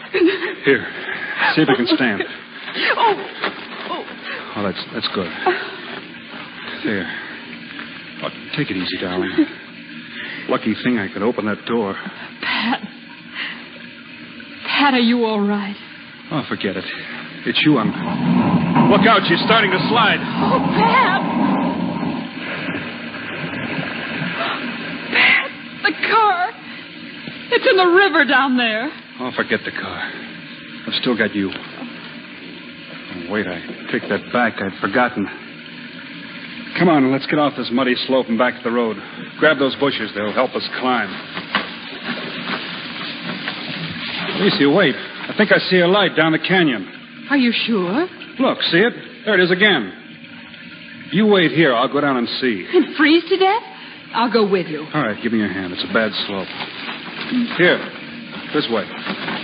Here. See if you can stand. Oh. Oh, that's good. There. Oh, take it easy, darling. Lucky thing I could open that door. Pat. Pat, are you all right? Oh, forget it. It's you I'm... Look out, she's starting to slide. Oh, Pat! Pat, the car. It's in the river down there. Oh, forget the car. I've still got you. Oh, wait, I take that back. I'd forgotten. Come on, let's get off this muddy slope and back to the road. Grab those bushes. They'll help us climb. Alicia, wait. I think I see a light down the canyon. Are you sure? Look, see it? There it is again. You wait here. I'll go down and see. And freeze to death? I'll go with you. All right, give me your hand. It's a bad slope. Here. This way.